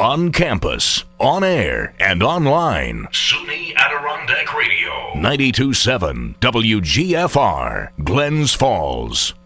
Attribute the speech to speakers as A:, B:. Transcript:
A: On campus, on air, and online. SUNY Adirondack Radio. 92.7 WGFR, Glens Falls.